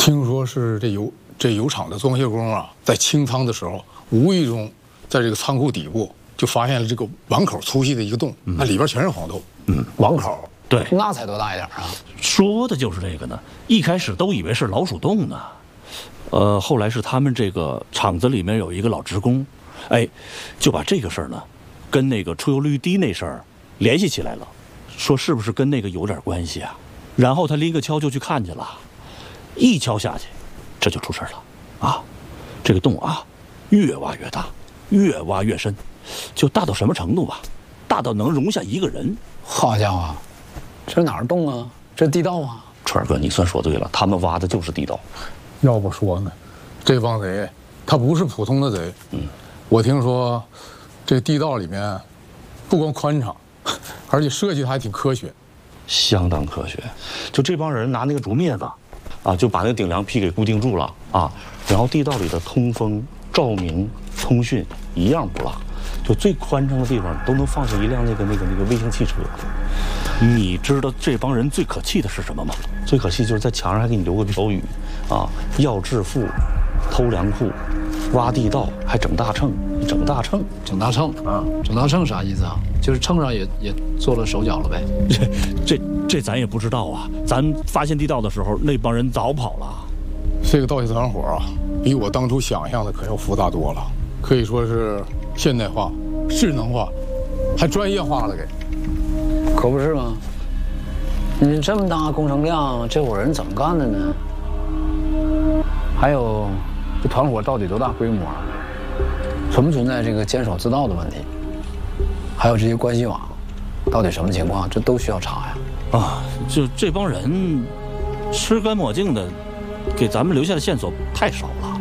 听说是这油厂的装卸工啊，在清仓的时候，无意中在这个仓库底部就发现了这个碗口粗细的一个洞，那里边全是黄豆。 碗口， 对， 那才多大一点啊？ 说的就是这个呢。一开始都以为是老鼠洞呢，后来是他们这个厂子里面有一个老职工，哎，就把这个事儿呢，跟那个出油率低那事儿联系起来了，说是不是跟那个有点关系啊？然后他拎个锹就去看去了，一锹下去，这就出事了啊！这个洞啊，越挖越大，越挖越深，就大到什么程度啊？大到能容下一个人。 好家伙，这是哪儿洞啊？这是地道啊！ 川儿哥，你算说对了，他们挖的就是地道。 要不说呢，这帮贼他不是普通的贼。我听说这地道里面不光宽敞，而且设计的还挺科学。 相当科学，就这帮人拿那个竹篾子，啊，就把那个顶梁坯给固定住了啊，然后地道里的通风、照明、通讯一样不落，就最宽敞的地方都能放下一辆那个微型汽车。你知道这帮人最可气的是什么吗？最可气就是在墙上还给你留个标语，啊，要致富，偷粮库，挖地道，还整大秤，整大秤， 整大秤啊，整大秤啥意思啊？就是秤上也做了手脚了呗。 这咱也不知道啊。咱发现地道的时候，那帮人早跑了。 这个盗窃团伙啊，比我当初想象的可要复杂多了，可以说是现代化、智能化，还专业化了给。 可不是吗？你这么大工程量，这伙人怎么干的呢？还有，这团伙到底多大规模？存不存在这个监守自盗的问题？还有这些关系网，到底什么情况？这都需要查呀。 啊，就这帮人吃干抹净的，给咱们留下的线索太少了。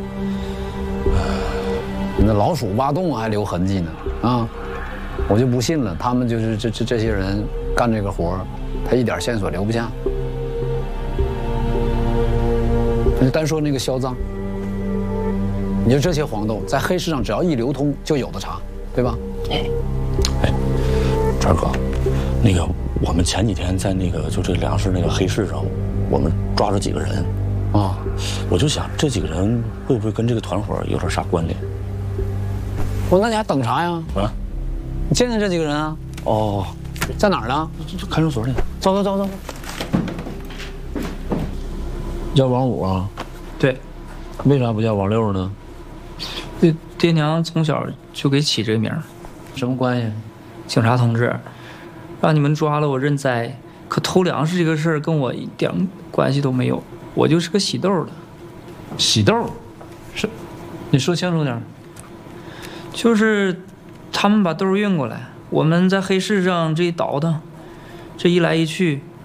那老鼠挖洞还留痕迹呢啊！我就不信了，他们就是这些人干这个活，他一点线索留不下。你单说那个销赃，你说这些黄豆在黑市上只要一流通就有的查，对吧？ 哎，川哥，那个我们前几天在那个就这粮食那个黑市上，我们抓着几个人啊，我就想这几个人会不会跟这个团伙有点啥关联？ 那你还等啥呀？啊，你见见这几个人啊？ 哦， 在哪儿呢？ 就看守所里。 走。叫王五啊？ 对。 为啥不叫王六呢？ 爹娘从小就给起这个名儿。 什么关系？ 警察同志，让你们抓了我认栽，可偷粮食这个事儿跟我一点关系都没有，我就是个洗豆的。 洗豆？是，你说清楚点。 就是他们把豆运过来，我们在黑市上这一倒腾，这一来一去，